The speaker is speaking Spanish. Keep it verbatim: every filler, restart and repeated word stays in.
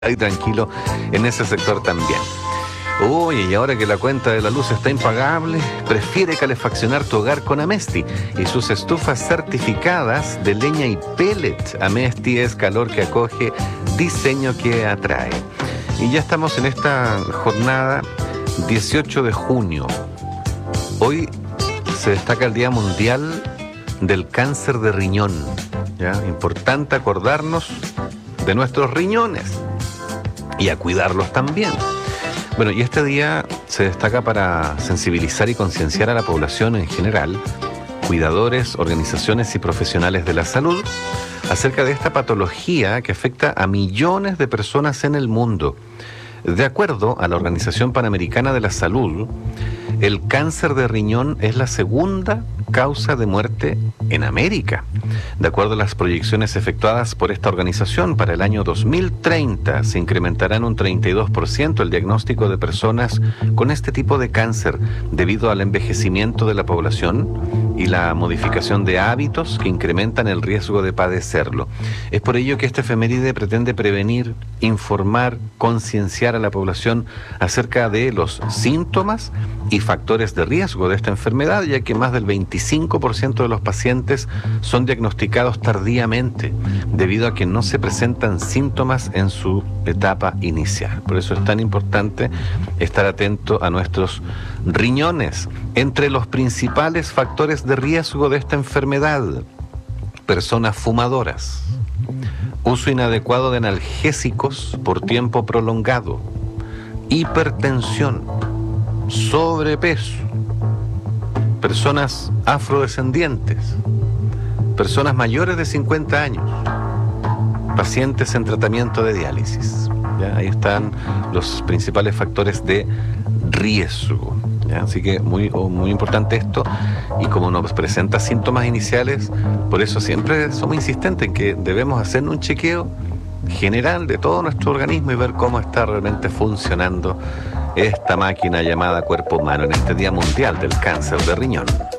y tranquilo en ese sector también. Uy, y ahora que la cuenta de la luz está impagable, prefiere calefaccionar tu hogar con Amesti y sus estufas certificadas de leña y pellet. Amesti es calor que acoge, diseño que atrae. Y ya estamos en esta jornada dieciocho de junio. Hoy se destaca el Día Mundial del Cáncer de Riñón. ¿Ya? Importante acordarnos de nuestros riñones y a cuidarlos también. Bueno, y este día se destaca para sensibilizar y concienciar a la población en general, cuidadores, organizaciones y profesionales de la salud, acerca de esta patología que afecta a millones de personas en el mundo. De acuerdo a la Organización Panamericana de la Salud, el cáncer de riñón es la segunda causa de muerte en América. De acuerdo a las proyecciones efectuadas por esta organización, para el año dos mil treinta se incrementará en un treinta y dos por ciento el diagnóstico de personas con este tipo de cáncer debido al envejecimiento de la población y la modificación de hábitos que incrementan el riesgo de padecerlo. Es por ello que esta efeméride pretende prevenir, informar, concienciar a la población acerca de los síntomas y factores de riesgo de esta enfermedad, ya que más del veinticinco por ciento de los pacientes son diagnosticados tardíamente, debido a que no se presentan síntomas en su etapa inicial. Por eso es tan importante estar atento a nuestros riñones. Entre los principales factores de riesgo de esta enfermedad: personas fumadoras, uso inadecuado de analgésicos por tiempo prolongado, hipertensión, sobrepeso, personas afrodescendientes, personas mayores de cincuenta años, pacientes en tratamiento de diálisis. ¿Ya? Ahí están los principales factores de riesgo. ¿Ya? Así que muy, muy importante esto, y como nos presenta síntomas iniciales, por eso siempre somos insistentes en que debemos hacer un chequeo general de todo nuestro organismo y ver cómo está realmente funcionando esta máquina llamada cuerpo humano en este Día Mundial del Cáncer de Riñón.